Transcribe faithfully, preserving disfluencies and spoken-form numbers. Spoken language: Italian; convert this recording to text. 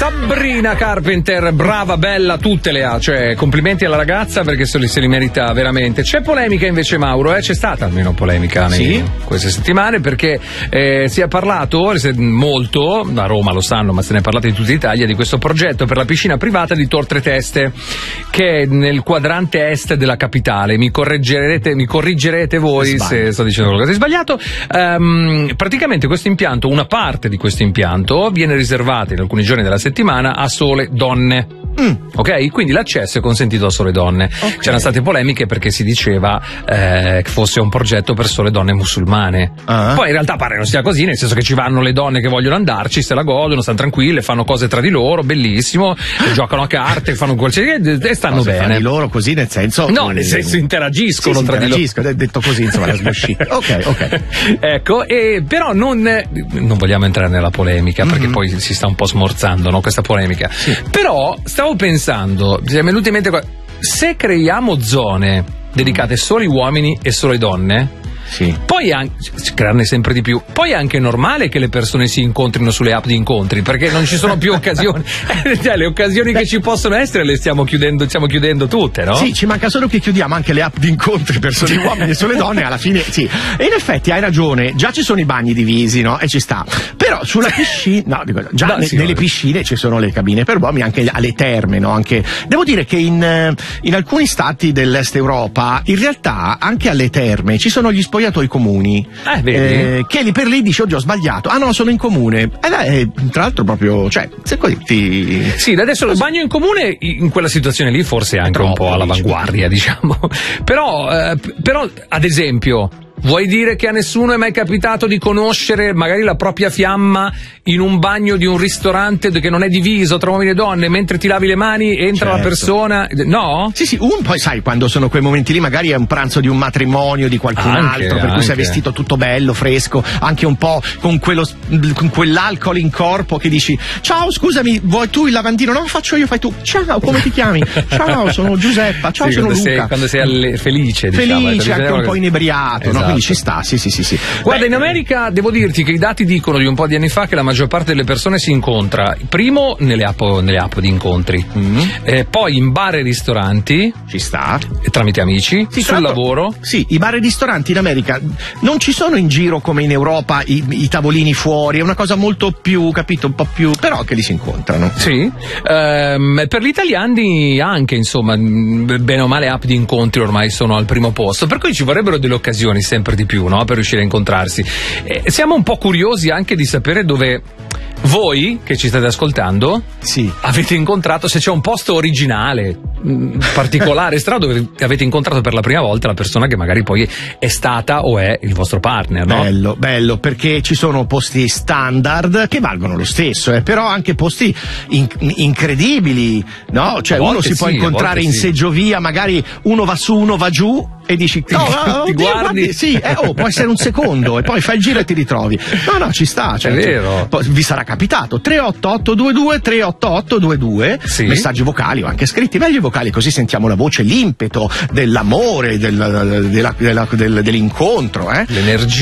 Sabrina Carpenter, brava, bella, tutte le ha, cioè complimenti alla ragazza perché se li, se li merita veramente. C'è polemica invece, Mauro, eh? C'è stata almeno polemica nei, sì? queste settimane perché eh, si è parlato molto, a Roma lo sanno, ma se ne è parlato in tutta Italia, di questo progetto per la piscina privata di Tor Tre Teste, che è nel quadrante est della capitale. Mi correggerete, mi corrigerete voi se sto dicendo qualcosa di sbagliato. Um, praticamente questo impianto, una parte di questo impianto viene riservata in alcuni giorni della settimana a sole donne. Mm. Ok? Quindi l'accesso è consentito a sole donne. Okay. C'erano state polemiche perché si diceva eh, che fosse un progetto per sole donne musulmane. Uh-huh. Poi in realtà pare non sia così, nel senso che ci vanno le donne che vogliono andarci, se la godono, stanno tranquille, fanno cose tra di loro, bellissimo, giocano a carte, fanno qualsiasi e stanno cose bene. Tra di loro così, nel senso? No, nel senso interagiscono sì, tra di loro. Detto così, insomma, la smuscì. Ok, ok. Ecco, e però non, non vogliamo entrare nella polemica mm-hmm. perché poi si sta un po' smorzando, no, questa polemica. Sì. Però stavo pensando, mi è venuto in mente, se creiamo zone dedicate solo ai uomini e solo ai donne, sì. Poi anche crearne sempre di più. Poi è anche normale che le persone si incontrino sulle app di incontri, perché non ci sono più occasioni. Cioè, le occasioni Beh. che ci possono essere le stiamo chiudendo, stiamo chiudendo tutte, no? Sì, ci manca solo che chiudiamo anche le app di incontri per solo gli uomini e solo le donne, alla fine sì. E in effetti hai ragione, già ci sono i bagni divisi, no? E ci sta. Però sulla piscina, no, dico, già no, ne, sì, nelle piscine ci sono le cabine per uomini, anche alle terme, no? Anche devo dire che in, in alcuni stati dell'est Europa, in realtà anche alle terme ci sono gli spogliatoi comuni, eh, vedi? Eh, che lì per lì dici oddio ho sbagliato, ah no sono in comune, e eh, tra l'altro proprio, cioè se così ti... Sì, adesso il bagno in comune in quella situazione lì forse è anche troppo, un po' all'avanguardia, diciamo, però, eh, però ad esempio vuoi dire che a nessuno è mai capitato di conoscere magari la propria fiamma in un bagno di un ristorante che non è diviso tra uomini e donne, mentre ti lavi le mani entra certo. la persona, no? Sì sì, un poi sai quando sono quei momenti lì magari è un pranzo di un matrimonio di qualcun anche, altro, per anche. cui sei vestito tutto bello, fresco, anche un po' con quello con quell'alcol in corpo che dici ciao scusami vuoi tu il lavandino? No, faccio io, fai tu, ciao come ti chiami? Ciao sono Giuseppa, ciao sì, sono quando Luca. Sei, quando sei alle, felice diciamo, felice anche un po' inebriato, esatto. no? Quindi ci sta, sì sì sì sì. Guarda, Beh, in America devo dirti che i dati dicono di un po' di anni fa che la maggior parte delle persone si incontra primo nelle app, nelle app di incontri, mm-hmm. eh, poi in bar e ristoranti, ci sta, tramite amici, sì, sul lavoro. Sì, i bar e ristoranti in America non ci sono in giro come in Europa i, i tavolini fuori, è una cosa molto più, capito, un po' più, però che li si incontrano. Sì, ehm, per gli italiani anche, insomma, bene o male app di incontri ormai sono al primo posto, per cui ci vorrebbero delle occasioni sempre di più, no? Per riuscire a incontrarsi. Eh, siamo un po' curiosi anche di sapere dove voi che ci state ascoltando sì. avete incontrato, se c'è un posto originale, mh, particolare, strano, dove avete incontrato per la prima volta la persona che magari poi è stata o è il vostro partner, no? Bello, bello, perché ci sono posti standard che valgono lo stesso, eh, però anche posti in- incredibili, no? Cioè uno si sì, può incontrare in sì. seggiovia, magari uno va su, uno va giù e dici ti, no, no, ti oddio, guardi, guardi sì, eh, oh, può essere un secondo e poi fai il giro e ti ritrovi. No, no, ci sta, cioè, è vero. Cioè, vi sarà capitato. tre otto otto due due tre otto otto due due sì. Messaggi vocali o anche scritti, meglio vocali, così sentiamo la voce, l'impeto dell'amore, del, della, della, del, dell'incontro, eh? L'energia.